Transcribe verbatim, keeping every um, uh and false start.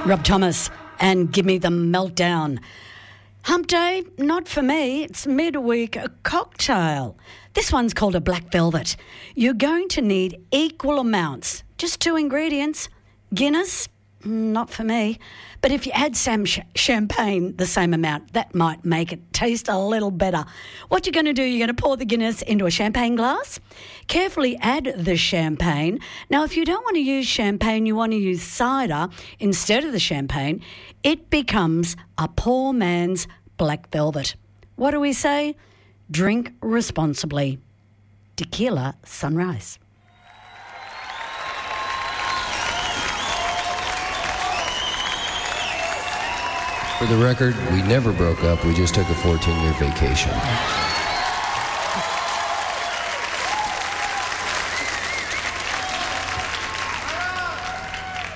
Rob Thomas and Give Me the Meltdown. Hump Day, not for me. It's midweek cocktail. This one's called a black velvet. You're going to need equal amounts. Just two ingredients. Guinness, not for me. But if you add some sh- champagne, the same amount, that might make it taste a little better. What you're going to do, you're going to pour the Guinness into a champagne glass. Carefully add the champagne. Now, if you don't want to use champagne, you want to use cider instead of the champagne, it becomes a poor man's black velvet. What do we say? Drink responsibly. Tequila Sunrise. For the record, we never broke up. We just took a fourteen-year vacation.